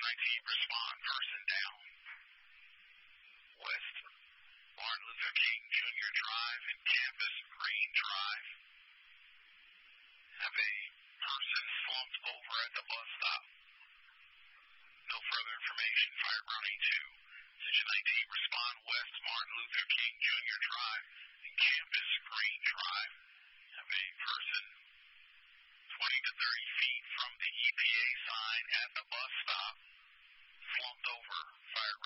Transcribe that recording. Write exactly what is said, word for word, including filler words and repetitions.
nineteen, respond, person down. West Martin Luther King Junior Drive and Campus Green Drive. Have a person slumped over at the bus stop. No further information. Fire grounding two. Attention nineteen, respond West Martin Luther King Junior Drive and Campus Green Drive.